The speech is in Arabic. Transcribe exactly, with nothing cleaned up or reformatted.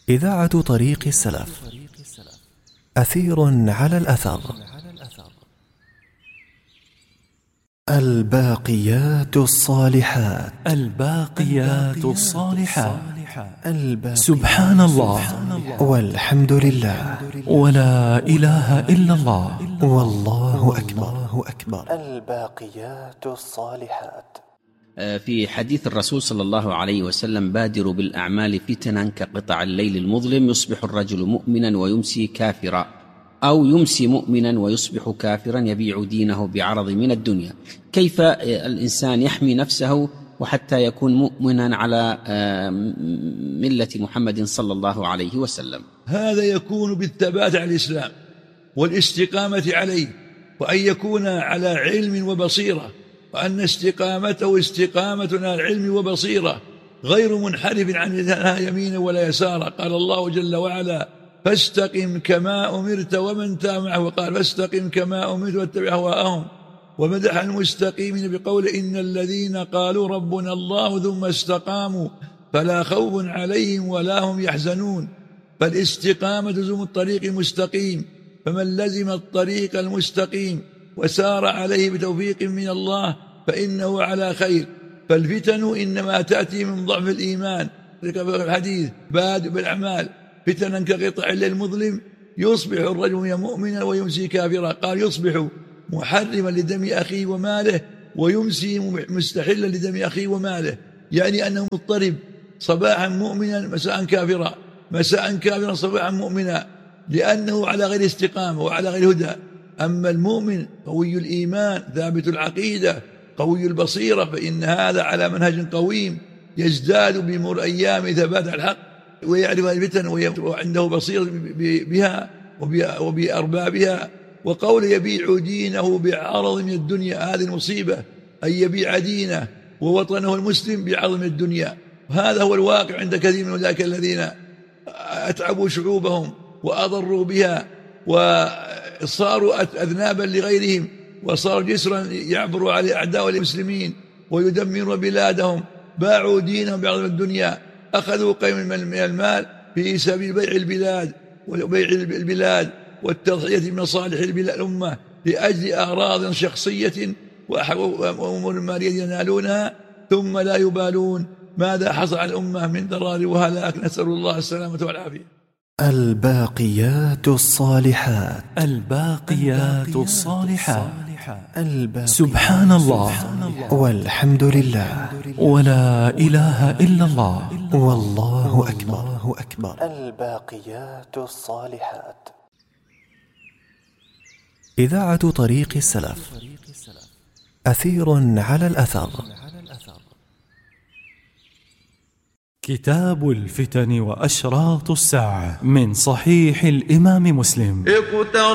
إذاعة طريق السلف. أثير على الأثر. الباقيات الصالحات. الباقيات الصالحات. سبحان الله والحمد لله ولا إله إلا الله والله أكبر. الباقيات الصالحات. في حديث الرسول صلى الله عليه وسلم: بادروا بالأعمال فتنا كقطع الليل المظلم، يصبح الرجل مؤمنا ويمسي كافرا، أو يمسي مؤمنا ويصبح كافرا، يبيع دينه بعرض من الدنيا. كيف الإنسان يحمي نفسه وحتى يكون مؤمنا على ملة محمد صلى الله عليه وسلم؟ هذا يكون بالثبات على الإسلام والاستقامة عليه، وأن يكون على علم وبصيرة، وأن استقامته استقامتنا على علم وبصيرة، غير منحرف عن يمين ولا يسار. قال الله جل وعلا: فاستقم كما أمرت ومن تاب معه، وقال: فاستقم كما أمرت واتبع هواءهم. ومدح المستقيمين بقول: إن الذين قالوا ربنا الله ثم استقاموا فلا خوف عليهم ولا هم يحزنون. فالاستقامة لزوم الطريق المستقيم، فمن لزم الطريق المستقيم وسار عليه بتوفيق من الله فإنه على خير. فالفتن إنما تأتي من ضعف الإيمان. الحديث: بادئ بالأعمال فتنا كقطع الليل المظلم، يصبح الرجل مؤمنا ويمسي كافرا. قال: يصبح محرما لدم أخيه وماله، ويمسي مستحلا لدم أخيه وماله، يعني أنه مضطرب، صباحا مؤمنا مساء كافرا، مساء كافرا صباحا مؤمنا، لأنه على غير استقامة وعلى غير هدى. أما المؤمن قوي الإيمان ثابت العقيدة قوي البصيرة، فإن هذا على منهج قويم، يزداد بمر أيام ثبات الحق، ويعرف الفتن وعنده بصيرة بها وبأربابها. وقول: يبيع دينه بعرض من الدنيا، هذه المصيبة، أن يبيع دينه ووطنه المسلم بعرض من الدنيا. وهذا هو الواقع عند كثير من أولئك الذين أتعبوا شعوبهم وأضروا بها وصاروا أذنابا لغيرهم، وصاروا جسرا يعبروا على أعداء المسلمين ويدمروا بلادهم. باعوا دينهم بعرض من الدنيا، أخذوا قيم من المال في سبيل بيع البلاد وبيع البلاد والتضحية بمصالح الأمة لأجل أغراض شخصية وأمور مالية ينالونها، ثم لا يبالون ماذا حصل على الأمة من ضرار وهلاك. نسأل الله السلامة والعافية. الباقيات الصالحات. الباقيات الصالحات. سبحان الله والحمد لله ولا إله إلا الله والله أكبر. الباقيات الصالحات. إذاعة طريق السلف. أثير على الأثر. كتاب الفتن وأشراط الساعة من صحيح الإمام مسلم.